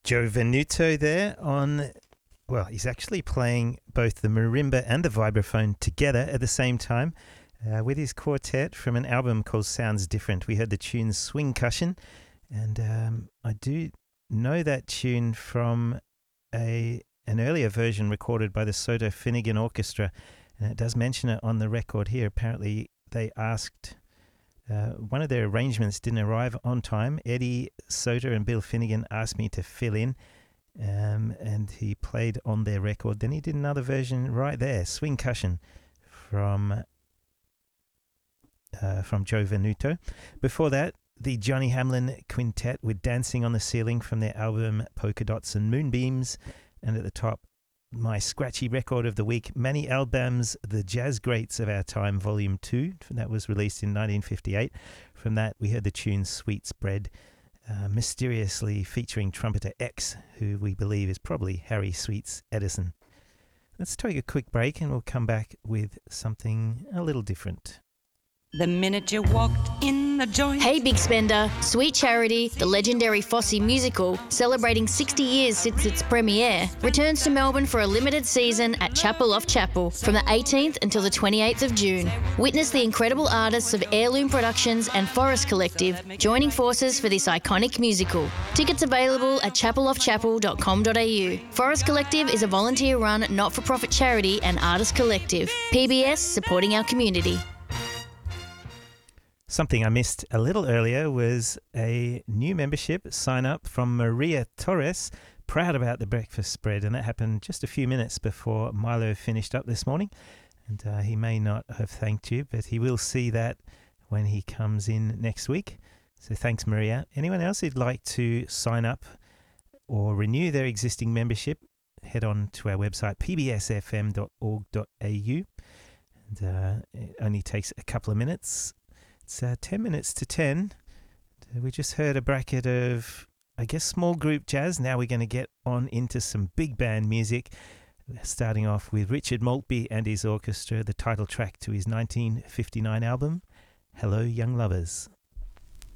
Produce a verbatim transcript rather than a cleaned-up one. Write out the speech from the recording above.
Joe Venuto there on, well, he's actually playing both the marimba and the vibraphone together at the same time uh, with his quartet from an album called Sounds Different. We heard the tune Swing Cushion, and um, I do know that tune from a an earlier version recorded by the Soto Finnegan Orchestra, and it does mention it on the record here. Apparently they asked... Uh, one of their arrangements didn't arrive on time. Eddie Soter and Bill Finnegan asked me to fill in, um, and he played on their record. Then he did another version right there, Swing Cushion, from uh, from Joe Venuto. Before that, the Johnny Hamlin Quintet with Dancing on the Ceiling from their album Polka Dots and Moonbeams. And at the top, my scratchy record of the week, Manny Albam's The Jazz Greats of Our Time, Volume two. That was released in nineteen fifty-eight. From that, we heard the tune Sweet Spread, uh, mysteriously featuring trumpeter X, who we believe is probably Harry Sweets Edison. Let's take a quick break and we'll come back with something a little different. The minute you walked in the joint. Hey Big Spender, Sweet Charity, the legendary Fosse musical, celebrating sixty years since its premiere, returns to Melbourne for a limited season at Chapel Off Chapel from the eighteenth until the twenty-eighth of June. Witness the incredible artists of Heirloom Productions and Forest Collective joining forces for this iconic musical. Tickets available at chapel off chapel dot com dot a u. Forest Collective is a volunteer-run, not-for-profit charity and artist collective. P B S supporting our community. Something I missed a little earlier was a new membership sign up from Maria Torres, proud about the breakfast spread, and that happened just a few minutes before Milo finished up this morning. And uh, he may not have thanked you, but he will see that when he comes in next week. So thanks, Maria. Anyone else who'd like to sign up or renew their existing membership, head on to our website, p b s f m dot org dot a u. And uh, it only takes a couple of minutes. It's uh, ten minutes to ten. We just heard a bracket of, I guess, small group jazz. Now we're going to get on into some big band music, starting off with Richard Maltby and his orchestra, the title track to his nineteen fifty-nine album, Hello Young Lovers.